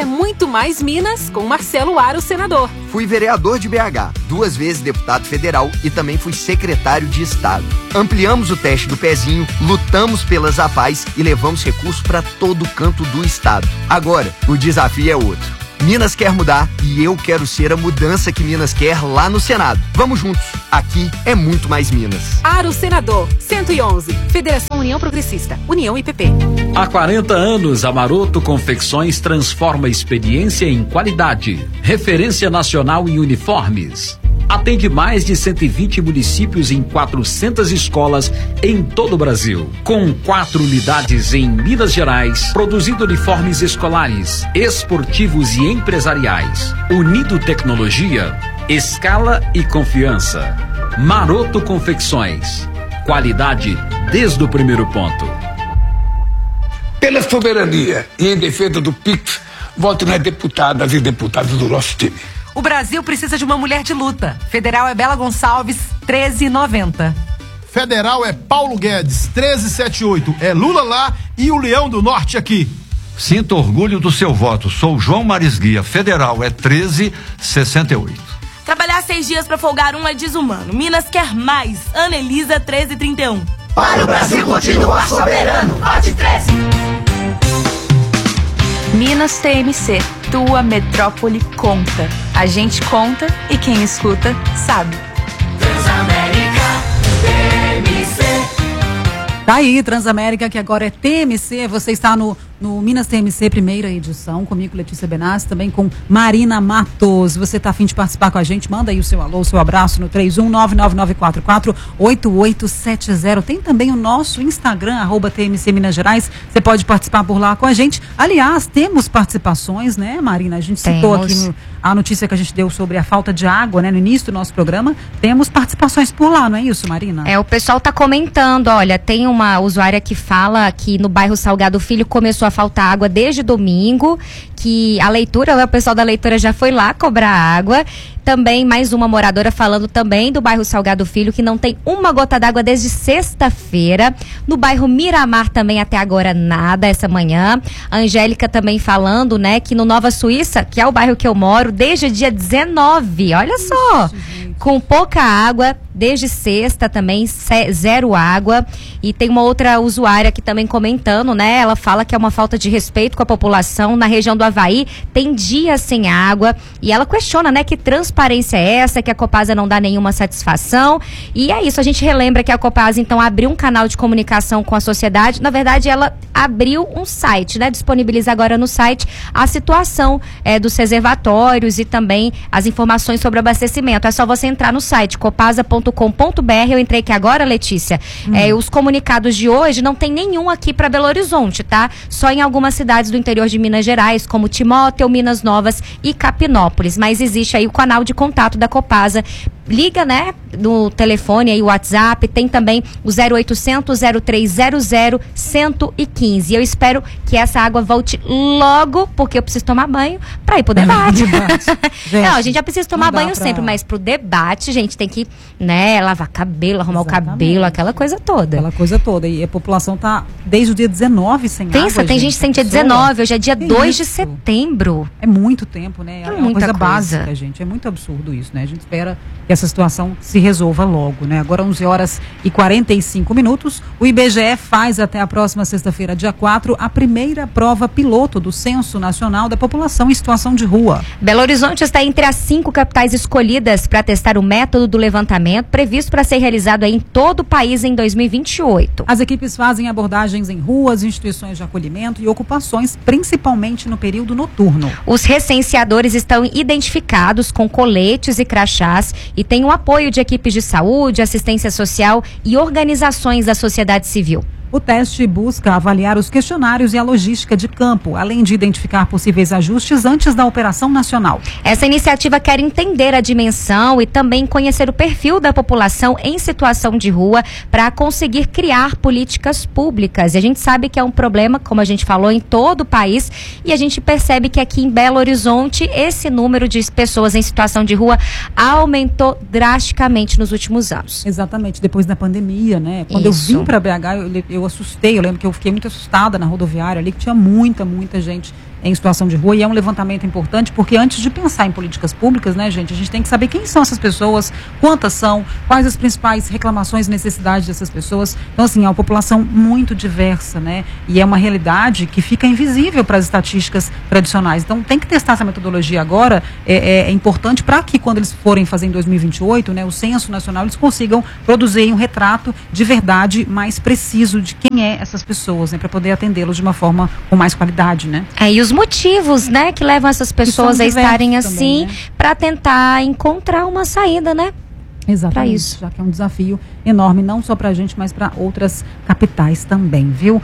é muito mais Minas com Marcelo Aro, senador. Fui vereador de BH, 2 vezes deputado federal e também fui secretário de Estado. Ampliamos o teste do pezinho, lutamos pelas APAES e levamos recursos para todo canto do estado. Agora, o desafio é outro. Minas quer mudar e eu quero ser a mudança que Minas quer lá no Senado. Vamos juntos. Aqui é muito mais Minas. Aro, senador. 111. Federação União Progressista. União IPP. Há 40 anos, a Maroto Confecções transforma a experiência em qualidade. Referência nacional em uniformes. Atende mais de 120 municípios em 400 escolas em todo o Brasil. Com 4 unidades em Minas Gerais, produzindo uniformes escolares, esportivos e empresariais. Unido tecnologia, escala e confiança. Maroto Confecções. Qualidade desde o primeiro ponto. Pela soberania e em defesa do PIX, voto nas deputadas e deputados do nosso time. O Brasil precisa de uma mulher de luta. Federal é Bela Gonçalves, 1390. Federal é Paulo Guedes, 1378. É Lula lá e o Leão do Norte aqui. Sinta orgulho do seu voto. Sou João Marisguia. Federal é 1368. Trabalhar 6 dias pra folgar é desumano. Minas quer mais. Ana Elisa, 1331. Para o Brasil continuar soberano. Vote 13. Minas TMC, tua metrópole conta. A gente conta e quem escuta sabe. Transamérica TMC. Tá aí, Transamérica, que agora é TMC. Você está no Minas TMC, primeira edição, comigo, Letícia Benassi, também com Marina Matos. Você tá a fim de participar com a gente? Manda aí o seu alô, o seu abraço no 31999448870. Tem também o nosso Instagram, @TMC Minas Gerais. Você pode participar por lá com a gente. Aliás, temos participações, né, Marina? A gente citou aqui a notícia que a gente deu sobre a falta de água, né, no início do nosso programa. Temos participações por lá, não é isso, Marina? O pessoal tá comentando, olha, tem uma usuária que fala que no bairro Salgado Filho começou a faltar água desde domingo, que a leitura, o pessoal da leitura já foi lá cobrar água. Também mais uma moradora falando também do bairro Salgado Filho, que não tem uma gota d'água desde sexta-feira. No bairro Miramar também até agora nada essa manhã. A Angélica também falando, né, que no Nova Suíça, que é o bairro que eu moro, desde o dia 19, olha só, com pouca água, desde sexta também, 0 água. E tem uma outra usuária aqui também comentando, né, ela fala que é uma falta de respeito com a população. Na região do Avaí tem dias sem água e ela questiona, né, que transparência é essa, que a Copasa não dá nenhuma satisfação. E é isso, a gente relembra que a Copasa então abriu um canal de comunicação com a sociedade. Na verdade, ela abriu um site, né, disponibiliza agora no site a situação dos reservatórios e também as informações sobre abastecimento. É só você entrar no site copasa.com.br. Eu entrei aqui agora, Letícia. Os comunicados de hoje não tem nenhum aqui para Belo Horizonte, tá? Só em algumas cidades do interior de Minas Gerais, como Timóteo, Minas Novas e Capinópolis. Mas existe aí o canal de contato da Copasa. Liga, né, no telefone aí, o WhatsApp, tem também o 0800 0300 115. Eu espero que essa água volte logo, porque eu preciso tomar banho para ir pro debate. Não, a gente já precisa tomar banho sempre, mas pro debate, gente, tem que, né, lavar cabelo, arrumar o cabelo, aquela coisa toda. Aquela coisa toda. E a população tá desde o dia 19 sem água. Pensa, tem gente que tem dia 19, hoje é dia 2 de setembro. É muito tempo, né? É muita coisa básica, gente. É muito absurdo isso, né? A gente espera que essa situação se resolva logo, né? Agora 11h45. O IBGE faz até a próxima sexta-feira, dia 4, a primeira prova piloto do Censo Nacional da População em Situação de Rua. Belo Horizonte está entre as 5 capitais escolhidas para testar o método do levantamento previsto para ser realizado aí em todo o país em 2028. As equipes fazem abordagens em ruas, instituições de acolhimento e ocupações, principalmente no período noturno. Os recenseadores estão identificados com coletes e crachás e têm o apoio de equipes de saúde, assistência social e organizações da sociedade civil. O teste busca avaliar os questionários e a logística de campo, além de identificar possíveis ajustes antes da operação nacional. Essa iniciativa quer entender a dimensão e também conhecer o perfil da população em situação de rua para conseguir criar políticas públicas. E a gente sabe que é um problema, como a gente falou, em todo o país, e a gente percebe que aqui em Belo Horizonte esse número de pessoas em situação de rua aumentou drasticamente nos últimos anos. Exatamente, depois da pandemia, né? Quando eu vim para BH, eu assustei, eu lembro que eu fiquei muito assustada na rodoviária ali, que tinha muita gente em situação de rua, e é um levantamento importante, porque antes de pensar em políticas públicas, né, gente, a gente tem que saber quem são essas pessoas, quantas são, quais as principais reclamações e necessidades dessas pessoas. Então, assim, é uma população muito diversa, né, e é uma realidade que fica invisível para as estatísticas tradicionais. Então, tem que testar essa metodologia agora, é importante para que, quando eles forem fazer em 2028, né, o Censo Nacional, eles consigam produzir um retrato de verdade mais preciso de quem é essas pessoas, né, para poder atendê-los de uma forma com mais qualidade, né? E os motivos, né, que levam essas pessoas a estarem assim, também, né? para tentar encontrar uma saída, né? Exatamente, pra isso. Já que é um desafio enorme, não só pra gente, mas para outras capitais também, viu?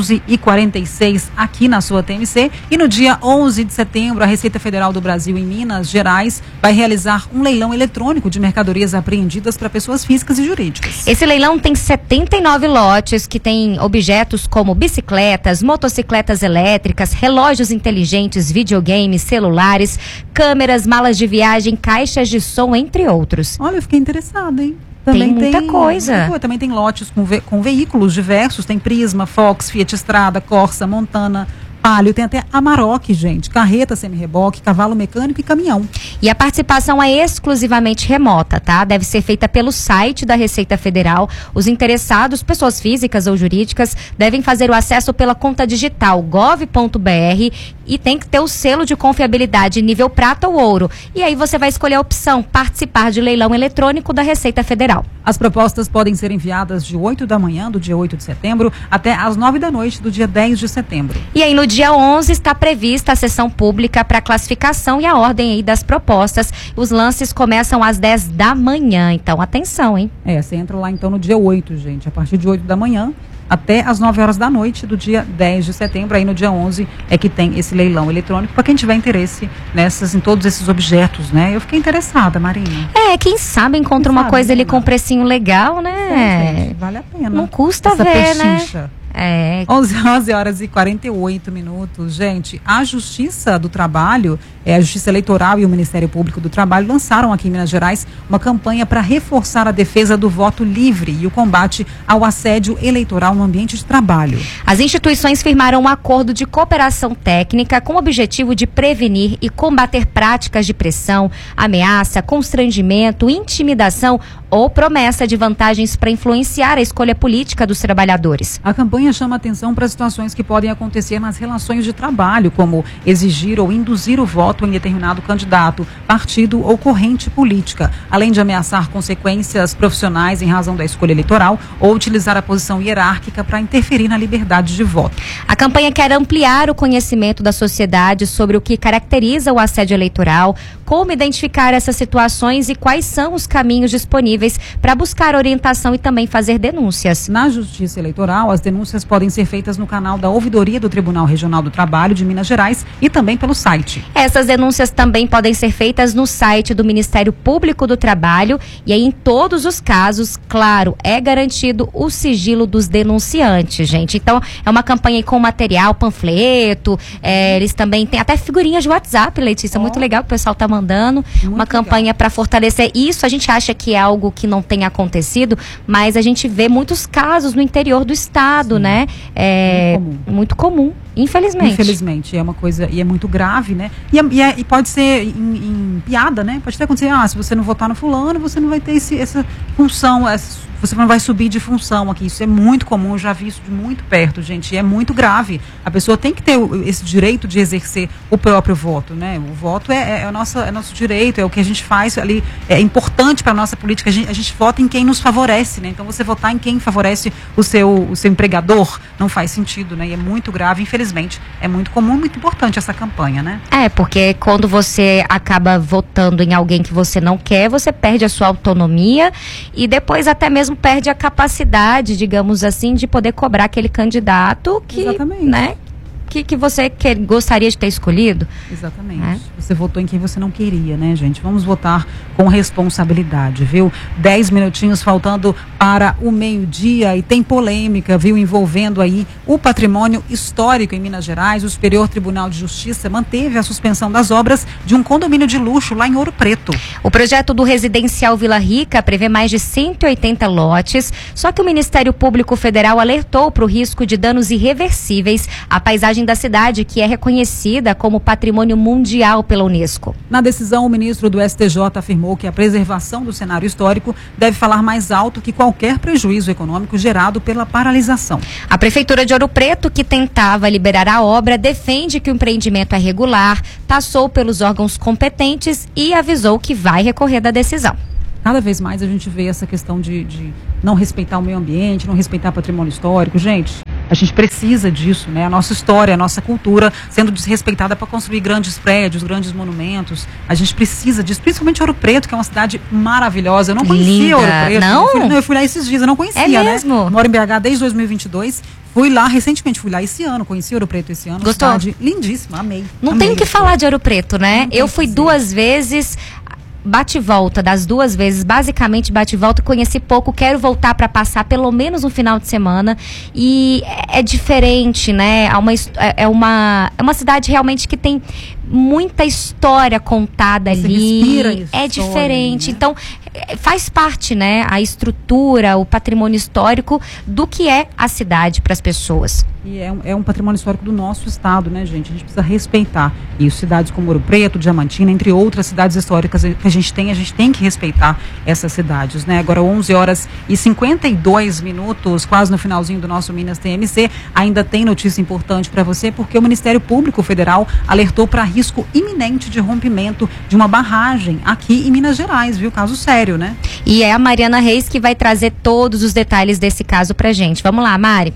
11h46 aqui na sua TMC, e no dia 11 de setembro, a Receita Federal do Brasil em Minas Gerais vai realizar um leilão eletrônico de mercadorias apreendidas para pessoas físicas e jurídicas. Esse leilão tem 79 lotes que tem objetos como bicicletas, motocicletas elétricas, relógios inteligentes, videogames, celulares, câmeras, malas de viagem, caixas de som, entre outros. Olha, eu fiquei interessada, hein? Também tem muita coisa. Também tem lotes com veículos diversos, tem Prisma, Fox, Fiat Strada, Corsa, Montana, Palio, tem até Amarok, gente, carreta semi-reboque, cavalo mecânico e caminhão. E a participação é exclusivamente remota, tá? Deve ser feita pelo site da Receita Federal. Os interessados, pessoas físicas ou jurídicas, devem fazer o acesso pela conta digital gov.br e tem que ter o selo de confiabilidade nível prata ou ouro. E aí você vai escolher a opção participar de leilão eletrônico da Receita Federal. As propostas podem ser enviadas de 8 da manhã do dia 8 de setembro até às 9 da noite do dia 10 de setembro. E aí no dia 11 está prevista a sessão pública para classificação e a ordem aí das propostas. Os lances começam às 10 da manhã, então atenção, hein? Você entra lá então no dia 8, gente, a partir de 8 da manhã até às 9 horas da noite do dia 10 de setembro. Aí no dia 11 é que tem esse leilão eletrônico para quem tiver interesse em todos esses objetos, né? Eu fiquei interessada, Marina. Quem sabe encontra uma coisa ali com um precinho legal, né? Gente, vale a pena. Não custa essa ver, pechincha. né? 11 horas e 48 minutos. Gente, a Justiça do Trabalho, a Justiça Eleitoral e o Ministério Público do Trabalho lançaram aqui em Minas Gerais uma campanha para reforçar a defesa do voto livre e o combate ao assédio eleitoral no ambiente de trabalho. As instituições firmaram um acordo de cooperação técnica com o objetivo de prevenir e combater práticas de pressão, ameaça, constrangimento, intimidação ou promessa de vantagens para influenciar a escolha política dos trabalhadores. A campanha chama atenção para situações que podem acontecer nas relações de trabalho, como exigir ou induzir o voto em determinado candidato, partido ou corrente política, além de ameaçar consequências profissionais em razão da escolha eleitoral ou utilizar a posição hierárquica para interferir na liberdade de voto. A campanha quer ampliar o conhecimento da sociedade sobre o que caracteriza o assédio eleitoral, como identificar essas situações e quais são os caminhos disponíveis para buscar orientação e também fazer denúncias. Na Justiça Eleitoral, as denúncias podem ser feitas no canal da Ouvidoria do Tribunal Regional do Trabalho de Minas Gerais e também pelo site. Essas denúncias também podem ser feitas no site do Ministério Público do Trabalho e aí em todos os casos, claro, é garantido o sigilo dos denunciantes, gente. Então, é uma campanha aí com material, panfleto, eles também têm até figurinhas de WhatsApp, Letícia, muito legal que o pessoal tá mandando, uma campanha para fortalecer isso. A gente acha que é algo que não tem acontecido, mas a gente vê muitos casos no interior do estado, sim, né? Muito comum, infelizmente. Infelizmente, é uma coisa, e é muito grave, né? E pode ser em piada, né? Pode até acontecer, se você não votar no fulano, você não vai ter essa função, você não vai subir de função aqui. Isso é muito comum, eu já vi isso de muito perto, gente, e é muito grave. A pessoa tem que ter esse direito de exercer o próprio voto, né? O voto é nosso direito, é o que a gente faz ali, é importante para a nossa política, a gente vota em quem nos favorece, né? Então você votar em quem favorece o seu empregador não faz sentido, né? E é muito grave, infelizmente, é muito comum, muito importante essa campanha, né? Porque quando você acaba votando em alguém que você não quer, você perde a sua autonomia e depois até mesmo perde a capacidade, digamos assim, de poder cobrar aquele candidato que, exatamente, né, que você gostaria de ter escolhido. Exatamente. Você votou em quem você não queria, né, gente? Vamos votar com responsabilidade, viu? 10 minutinhos faltando para o meio-dia e tem polêmica, viu? Envolvendo aí o patrimônio histórico em Minas Gerais. O Superior Tribunal de Justiça manteve a suspensão das obras de um condomínio de luxo lá em Ouro Preto. O projeto do residencial Vila Rica prevê mais de 180 lotes, só que o Ministério Público Federal alertou para o risco de danos irreversíveis à paisagem paisagem da cidade, que é reconhecida como patrimônio mundial pela Unesco. Na decisão, o ministro do STJ afirmou que a preservação do cenário histórico deve falar mais alto que qualquer prejuízo econômico gerado pela paralisação. A Prefeitura de Ouro Preto, que tentava liberar a obra, defende que o empreendimento é regular, passou pelos órgãos competentes e avisou que vai recorrer da decisão. Cada vez mais a gente vê essa questão de não respeitar o meio ambiente, não respeitar patrimônio histórico. Gente, a gente precisa disso, né? A nossa história, a nossa cultura sendo desrespeitada para construir grandes prédios, grandes monumentos. A gente precisa disso, principalmente Ouro Preto, que é uma cidade maravilhosa. Eu não conhecia Ouro Preto. Não? Eu fui lá esses dias, eu não conhecia, é mesmo? Né? Moro em BH desde 2022. Fui lá recentemente, fui lá esse ano, conheci Ouro Preto esse ano. Gostou? Cidade lindíssima, amei. Não tem o que falar de Ouro Preto, né? Eu fui 2 vezes... bate e volta, das 2 vezes, basicamente bate e volta, conheci pouco, quero voltar para passar pelo menos um final de semana, e é diferente, né? É uma cidade realmente que tem muita história contada ali, é diferente, né? Então faz parte, né, a estrutura, o patrimônio histórico do que é a cidade para as pessoas. E é um patrimônio histórico do nosso estado, né, gente? A gente precisa respeitar isso. Cidades como Ouro Preto, Diamantina, entre outras cidades históricas que a gente tem que respeitar essas cidades, né? Agora 11h52, quase no finalzinho do nosso Minas TMC, ainda tem notícia importante para você, porque o Ministério Público Federal alertou para risco iminente de rompimento de uma barragem aqui em Minas Gerais, viu? Caso sério, né? E é a Mariana Reis que vai trazer todos os detalhes desse caso pra gente. Vamos lá, Mari.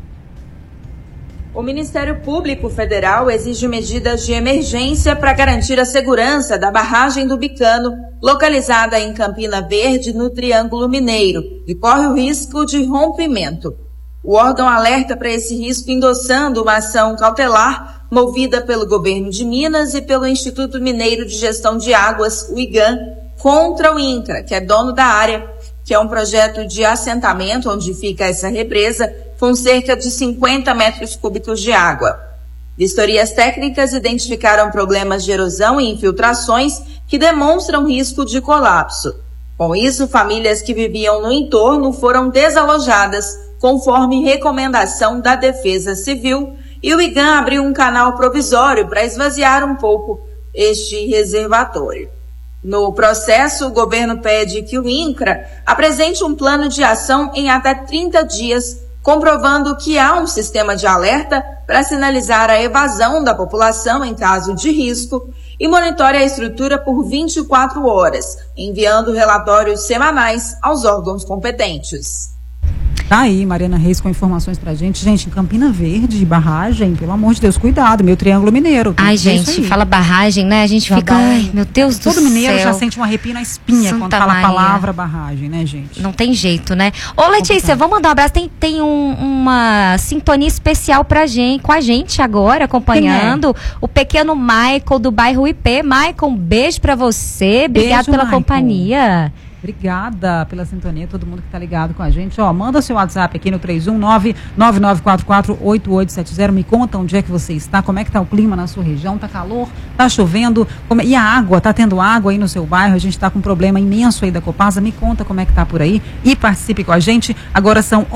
O Ministério Público Federal exige medidas de emergência para garantir a segurança da barragem do Bicano, localizada em Campina Verde, no Triângulo Mineiro, e corre o risco de rompimento. O órgão alerta para esse risco endossando uma ação cautelar movida pelo governo de Minas e pelo Instituto Mineiro de Gestão de Águas, o IGAM, contra o INCRA, que é dono da área, que é um projeto de assentamento onde fica essa represa, com cerca de 50 metros cúbicos de água. Vistorias técnicas identificaram problemas de erosão e infiltrações que demonstram risco de colapso. Com isso, famílias que viviam no entorno foram desalojadas, conforme recomendação da Defesa Civil, e o IGAM abriu um canal provisório para esvaziar um pouco este reservatório. No processo, o governo pede que o INCRA apresente um plano de ação em até 30 dias, comprovando que há um sistema de alerta para sinalizar a evasão da população em caso de risco e monitore a estrutura por 24 horas, enviando relatórios semanais aos órgãos competentes. Tá aí, Mariana Reis com informações pra gente. Gente, em Campina Verde, barragem, pelo amor de Deus, cuidado, meu Triângulo Mineiro. Ai, gente, fala barragem, né? A gente fica, ai, meu Deus do céu. Todo mineiro já sente um arrepio na espinha Santa quando fala Maria. a palavra barragem, né, gente? Não tem jeito, né? Ô, Letícia, vamos mandar um abraço. Tem uma sintonia especial com a gente agora, acompanhando o pequeno Michael do bairro IP. Michael, um beijo pra você. Obrigado pela companhia. Obrigada pela sintonia, todo mundo que tá ligado com a gente. Ó, manda seu WhatsApp aqui no 319-9944-8870. Me conta onde é que você está, como é que tá o clima na sua região, tá calor, tá chovendo, e a água, tá tendo água aí no seu bairro? A gente tá com um problema imenso aí da Copasa. Me conta como é que tá por aí e participe com a gente. Agora são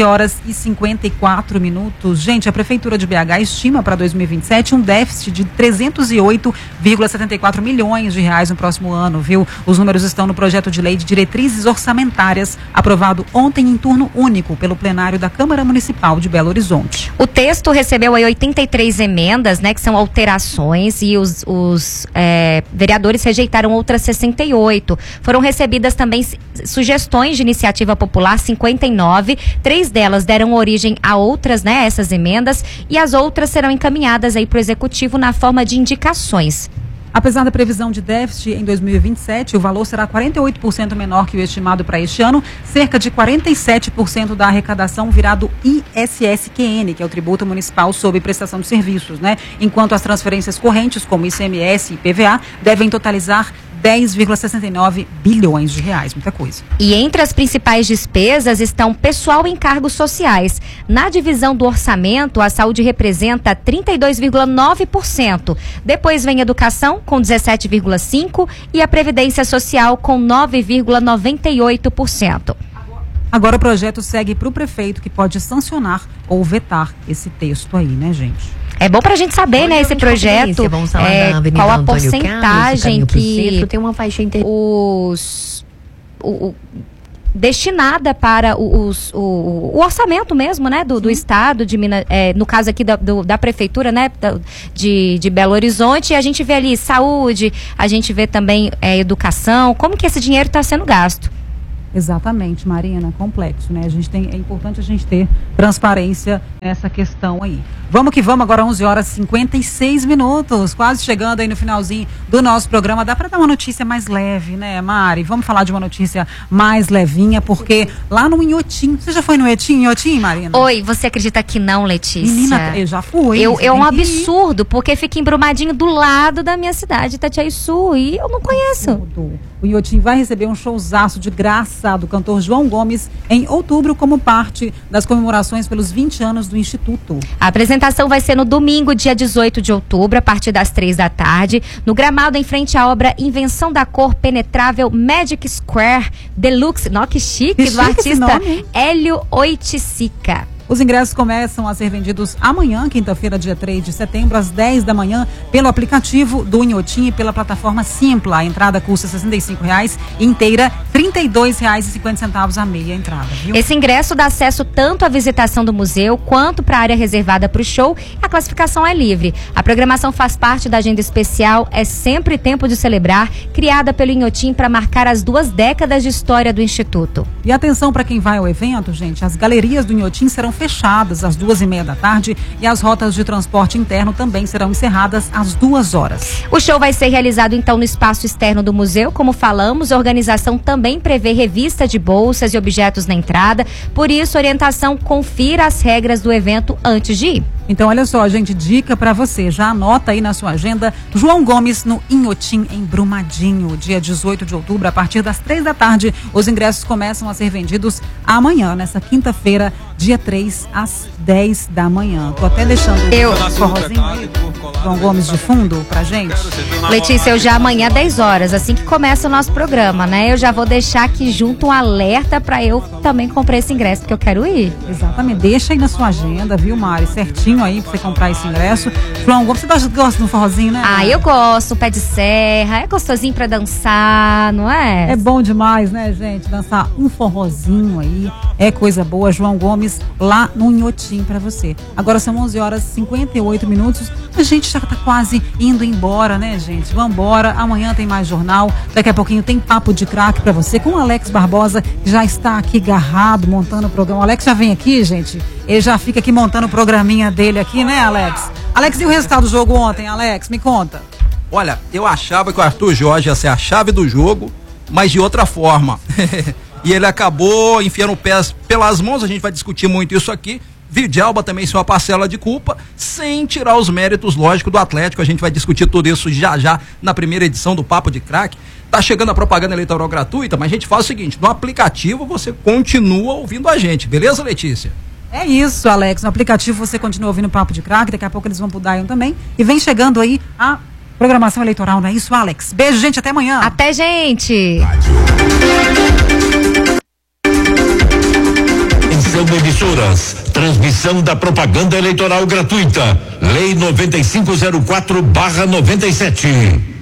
11h54. Gente, a Prefeitura de BH estima para 2027 um déficit de 308,74 milhões de reais no próximo ano, viu? Os números estão no projeto de lei de diretrizes orçamentárias, aprovado ontem em turno único pelo plenário da Câmara Municipal de Belo Horizonte. O texto recebeu aí 83 emendas, né, que são alterações, e os vereadores rejeitaram outras 68. Foram recebidas também sugestões de iniciativa popular, 59. 3 delas deram origem a outras, né, essas emendas, e as outras serão encaminhadas aí para o Executivo na forma de indicações. Apesar da previsão de déficit em 2027, o valor será 48% menor que o estimado para este ano. Cerca de 47% da arrecadação virá do ISSQN, que é o Tributo Municipal sobre Prestação de Serviços, né? Enquanto as transferências correntes, como ICMS e IPVA, devem totalizar 10,69 bilhões de reais, muita coisa. E entre as principais despesas estão pessoal e encargos sociais. Na divisão do orçamento, a saúde representa 32,9%. Depois vem educação, com 17,5%, e a previdência social, com 9,98%. Agora o projeto segue para o prefeito, que pode sancionar ou vetar esse texto aí, né, gente? É bom pra gente saber, né, esse projeto, qual a porcentagem que tem uma faixa destinada para o orçamento mesmo, né, do estado de Minas, no caso aqui da prefeitura, né, de Belo Horizonte. E a gente vê ali saúde, a gente vê também educação, como que esse dinheiro está sendo gasto. Exatamente, Marina, complexo, né? É importante a gente ter transparência nessa questão aí. Vamos que vamos, agora 11h56, quase chegando aí no finalzinho do nosso programa. Dá para dar uma notícia mais leve, né, Mari? Vamos falar de uma notícia mais levinha, porque lá no Inhotim, você já foi no Inhotim, Marina? Oi, você acredita que não, Letícia? Menina, eu já fui. É um absurdo, porque fica em Brumadinho, do lado da minha cidade, Itatiaçu, e eu não conheço. O Inhotim vai receber um showzaço de graça do cantor João Gomes em outubro, como parte das comemorações pelos 20 anos do Instituto. A apresentação vai ser no domingo, dia 18 de outubro, a partir das 3h, no gramado em frente à obra Invenção da Cor Penetrável Magic Square Deluxe, que chique, do artista Hélio Oiticica. Os ingressos começam a ser vendidos amanhã, quinta-feira, dia 3 de setembro, às 10 da manhã, pelo aplicativo do Inhotim e pela plataforma Simpla. A entrada custa R$ 65,00 e inteira R$ 32,50 a meia entrada, viu? Esse ingresso dá acesso tanto à visitação do museu quanto para a área reservada para o show. A classificação é livre. A programação faz parte da agenda especial É Sempre Tempo de Celebrar, criada pelo Inhotim para marcar as 2 décadas de história do Instituto. E atenção para quem vai ao evento, gente, as galerias do Inhotim serão fechadas às 14h30 e as rotas de transporte interno também serão encerradas às 2h. O show vai ser realizado então no espaço externo do museu, como falamos. A organização também prevê revista de bolsas e objetos na entrada, por isso orientação, confira as regras do evento antes de ir. Então, olha só, gente, dica para você, já anota aí na sua agenda, João Gomes no Inhotim, em Brumadinho, dia 18 de outubro, a partir das 3h. Os ingressos começam a ser vendidos amanhã, nessa quinta-feira, dia 3, às 10 da manhã. Tô até deixando o forrozinho aí, João Gomes de fundo pra gente. Letícia, eu já amanhã 10h, assim que começa o nosso programa, né? Eu já vou deixar aqui junto um alerta pra eu também comprar esse ingresso, porque eu quero ir. Exatamente, deixa aí na sua agenda, viu, Mari? Certinho aí pra você comprar esse ingresso. João Gomes, você gosta de um forrozinho, né? Eu gosto, pé de serra, é gostosinho pra dançar, não é? É bom demais, né, gente? Dançar um forrozinho aí, é coisa boa. João Gomes lá no Inhotim pra você. Agora são 11h58, a gente já tá quase indo embora, né, gente? Vambora, amanhã tem mais jornal, daqui a pouquinho tem Papo de Craque pra você com o Alex Barbosa, que já está aqui agarrado, montando o programa. O Alex já vem aqui, gente, ele já fica aqui montando o programinha dele aqui, né, Alex? Alex, e o resultado do jogo ontem, Alex? Me conta. Olha, eu achava que o Arthur Jorge ia ser a chave do jogo, mas de outra forma. E ele acabou enfiando o pé pelas mãos, a gente vai discutir muito isso aqui. Vidalba também tem uma parcela de culpa, sem tirar os méritos, lógico, do Atlético. A gente vai discutir tudo isso já na primeira edição do Papo de Craque. Tá chegando a propaganda eleitoral gratuita, mas a gente faz o seguinte, no aplicativo você continua ouvindo a gente, beleza, Letícia? É isso, Alex, no aplicativo você continua ouvindo o Papo de Craque, daqui a pouco eles vão pro Dion também, e vem chegando aí a programação eleitoral, não é isso, Alex? Beijo, gente, até amanhã. Até, gente! Atenção, emissoras, transmissão da propaganda eleitoral gratuita, Lei 9504/97.